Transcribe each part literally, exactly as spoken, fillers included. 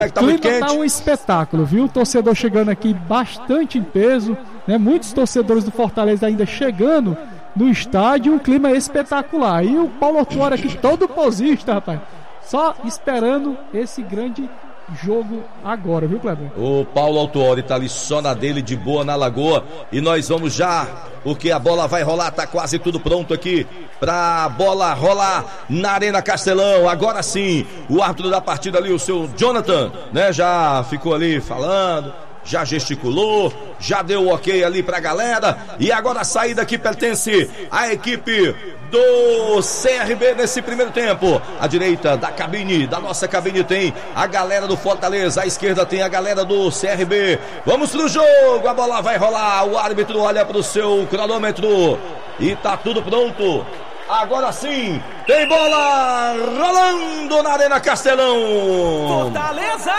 Tá muito quente. Tá um espetáculo, viu? O torcedor chegando aqui bastante em peso, né? Muitos torcedores do Fortaleza ainda chegando no estádio, um clima espetacular. E o Paulo Autuori aqui todo posista, rapaz, só esperando esse grande jogo agora, viu, Kleber? O Paulo Autuori tá ali só na dele, de boa na lagoa, e nós vamos já, porque a bola vai rolar, tá quase tudo pronto aqui pra bola rolar na Arena Castelão. Agora sim, o árbitro da partida ali, o seu Jonathan, né, já ficou ali falando, já gesticulou, já deu o ok ali pra galera, e agora a saída que pertence à equipe do C R B nesse primeiro tempo. À direita da cabine, da nossa cabine, tem a galera do Fortaleza, à esquerda tem a galera do C R B. Vamos pro jogo, a bola vai rolar, o árbitro olha pro seu cronômetro e tá tudo pronto. Agora sim, tem bola rolando na Arena Castelão. Fortaleza,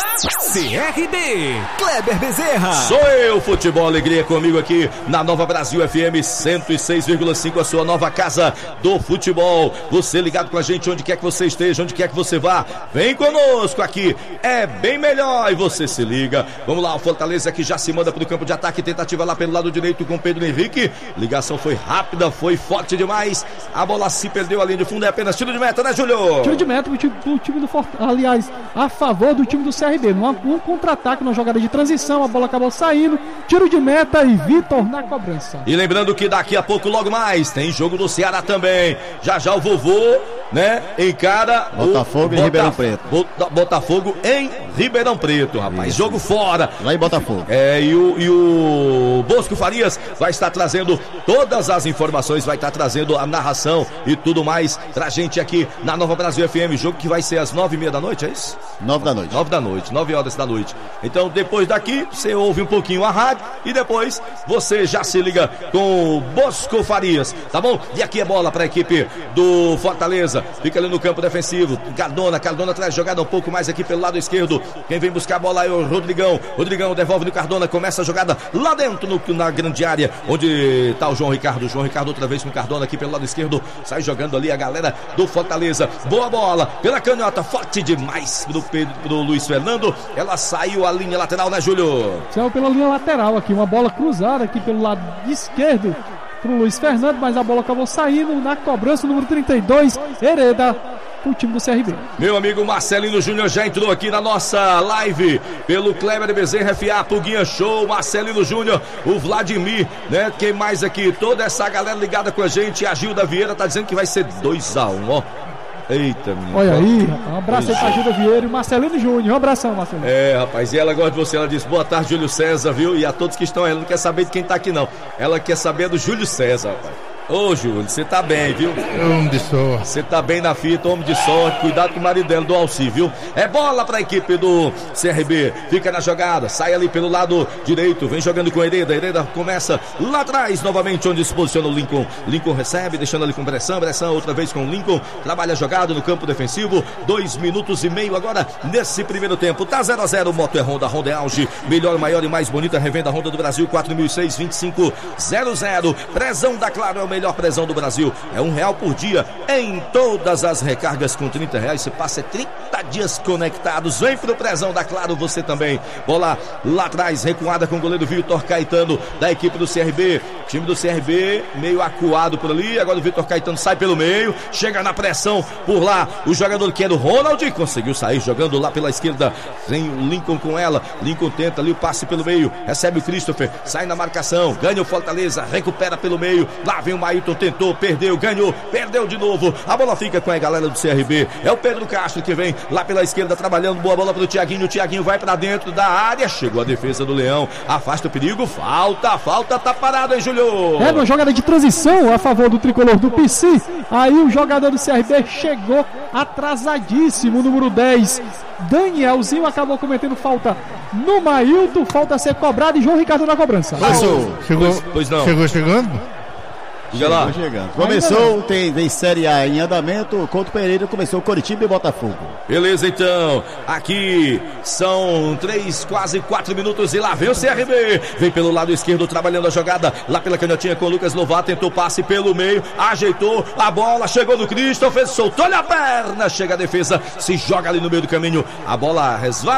C R B, Kleber Bezerra. Sou eu, Futebol Alegria, comigo aqui na Nova Brasil F M cento e seis vírgula cinco, a sua nova casa do futebol. Você ligado com a gente onde quer que você esteja, onde quer que você vá, vem conosco aqui, é bem melhor e você se liga. Vamos lá, o Fortaleza que já se manda pro campo de ataque, tentativa lá pelo lado direito com Pedro Henrique. Ligação foi rápida, foi forte demais. A bola se perdeu, a linha de fundo é apenas tiro de meta, né, Júlio? Tiro de meta do time, do time do Fortaleza, aliás, a favor do time do C R B. Num um contra-ataque, numa jogada de transição, a bola acabou saindo, tiro de meta e Vitor na cobrança. E lembrando que daqui a pouco, logo mais, tem jogo do Ceará também. Já já o vovô, né, encara Botafogo o em Ribeirão Preto. Bota, Botafogo em Ribeirão Preto, rapaz. Isso. Jogo fora. Lá em Botafogo. É, e o, e o Bosco Farias vai estar trazendo todas as informações, vai estar trazendo a narração e tudo mais pra gente aqui na Nova Brasil F M. Jogo que vai ser às nove e meia da noite, é isso? Nove da noite. Nove da noite, nove horas da noite. Então depois daqui você ouve um pouquinho a rádio e depois você já se liga com o Bosco Farias, tá bom? E aqui é bola pra equipe do Fortaleza, fica ali no campo defensivo, Cardona, Cardona traz jogada um pouco mais aqui pelo lado esquerdo, quem vem buscar a bola é o Rodrigão, Rodrigão devolve no Cardona, começa a jogada lá dentro no, na grande área, onde tá o João Ricardo, João Ricardo outra vez com o Cardona aqui pelo lado esquerdo, sai jogando ali a galera do Fortaleza, boa bola, pela canhota, forte demais pro, Pedro, pro Luiz Fernando, ela saiu a linha lateral, né, Júlio? Saiu pela linha lateral aqui, uma bola cruzada aqui pelo lado esquerdo pro Luiz Fernando, mas a bola acabou saindo na cobrança, número trinta e dois, Hereda, o time do C R B. Meu amigo Marcelino Júnior já entrou aqui na nossa live pelo Kleber Bezerra F A, Puguinha Show, Marcelino Júnior, o Vladimir, né? Quem mais aqui? Toda essa galera ligada com a gente. A Gilda Vieira tá dizendo que vai ser dois a um, ó. Eita, menino. Olha aí, rapaz. Um abraço aí pra Gilda Vieira e Marcelino Júnior. Um abração, Marcelino. É, rapaz, e ela gosta de você. Ela disse, boa tarde, Júlio César, viu? E a todos que estão aí, ela não quer saber de quem tá aqui, não. Ela quer saber do Júlio César, rapaz. Ô, Júlio, você tá bem, viu? Homem de sorte. Você tá bem na fita, homem de sorte. Cuidado com o marido dela, do Alci, viu? É bola pra equipe do C R B. Fica na jogada, sai ali pelo lado direito. Vem jogando com Hereda. Hereda começa lá atrás, novamente, onde se posiciona o Lincoln. Lincoln recebe, deixando ali com Bressan. Bressan outra vez com o Lincoln. Trabalha a jogada no campo defensivo. Dois minutos e meio agora nesse primeiro tempo. Tá zero a zero. Moto é Honda. Honda é Auge. Melhor, maior e mais bonita revenda Honda do Brasil. quatro mil e seis, vinte e cinco zero zero. Prezão da Claro é o melhor prezão do Brasil, é um real por dia em todas as recargas. Com trinta reais você passa trinta dias conectados. Vem pro prezão da Claro você também. Bola lá atrás, recuada com o goleiro Vitor Caetano da equipe do C R B, time do C R B meio acuado por ali. Agora o Vitor Caetano sai pelo meio, chega na pressão por lá, o jogador que era o Ronald conseguiu sair jogando lá pela esquerda, vem o Lincoln com ela, Lincoln tenta ali o passe pelo meio, recebe o Christopher, sai na marcação, ganha o Fortaleza, recupera pelo meio, lá vem o Mailton, tentou, perdeu, ganhou, perdeu de novo, a bola fica com a galera do C R B, é o Pedro Castro que vem lá pela esquerda trabalhando, boa bola pro Thiaguinho, o Thiaguinho vai pra dentro da área, chegou a defesa do Leão, afasta o perigo, falta, falta, tá parado, hein, Júlio? É uma jogada de transição a favor do tricolor do P C, aí o jogador do C R B chegou atrasadíssimo, número dez, Danielzinho acabou cometendo falta no Mailton, falta a ser cobrada e João Ricardo na cobrança. Passou. Chegou, pois, pois não. Chegou chegando? Diga lá. Chegou chegando. Começou, tem, tem Série A em andamento. Contra o Pereira começou Coritiba e Botafogo. Beleza, então. Aqui são três, quase quatro minutos e lá vem o C R B. Vem pelo lado esquerdo, trabalhando a jogada. Lá pela canhotinha com o Lucas Lovato. Tentou passe pelo meio. Ajeitou a bola. Chegou no Christopher. Soltou-lhe a perna. Chega a defesa. Se joga ali no meio do caminho. A bola resvala.